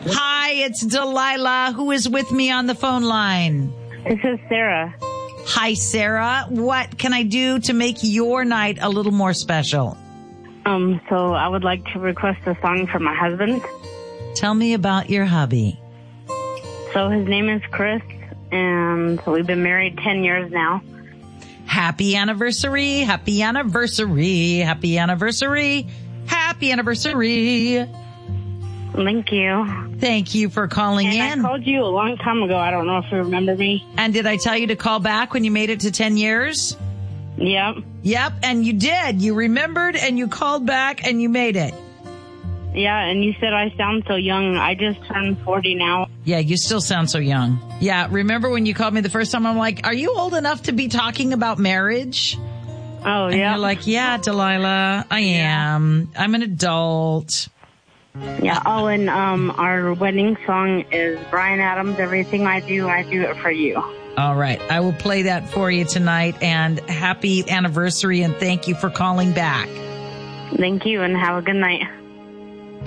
Hi, it's Delilah. Who is with me on the phone line? This is Sarah. Hi, Sarah. What can I do to make your night a little more special? So I would like to request a song for my husband. Tell me about your hubby. So his name is Chris, and we've been married 10 years now. Happy anniversary. Happy anniversary. Happy anniversary. Happy anniversary. Thank you. Thank you for calling in. I called you a long time ago. I don't know if you remember me. And did I tell you to call back when you made it to 10 years? Yep. Yep, and you did. You remembered and you called back and you made it. Yeah, and you said I sound so young. I just turned 40 now. Yeah, you still sound so young. Yeah, remember when you called me the first time? I'm like, are you old enough to be talking about marriage? Oh, and yeah. You're like, yeah, Delilah, I am. I'm an adult. Yeah, and our wedding song is Bryan Adams, Everything I Do It For You. All right. I will play that for you tonight, and happy anniversary, and thank you for calling back. Thank you, and have a good night.